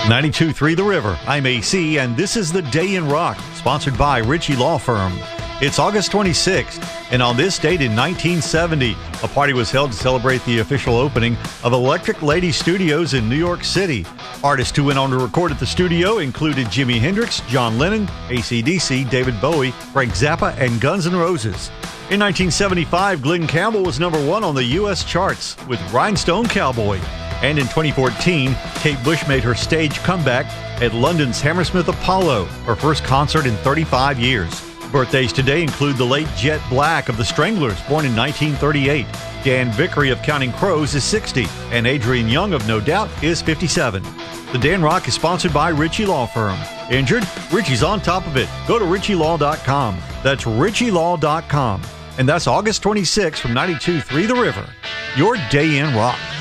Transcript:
92.3 The River. I'm AC, and this is the Day in Rock, sponsored by Ritchie Law Firm. It's August 26th, and on this date in 1970, a party was held to celebrate the official opening of Electric Lady Studios in New York City. Artists who went on to record at the studio included Jimi Hendrix, John Lennon, AC/DC, David Bowie, Frank Zappa, and Guns N' Roses. In 1975, Glenn Campbell was number one on the U.S. charts with Rhinestone Cowboy. And in 2014, Kate Bush made her stage comeback at London's Hammersmith Apollo, her first concert in 35 years. Birthdays today include the late Jet Black of the Stranglers, born in 1938. Dan Vickery of Counting Crows is 60, and Adrian Young of No Doubt is 57. The Day in Rock is sponsored by Ritchie Law Firm. Injured? Ritchie's on top of it. Go to ritchielaw.com. That's ritchielaw.com. And that's August 26 from 92.3 The River. Your Day in Rock.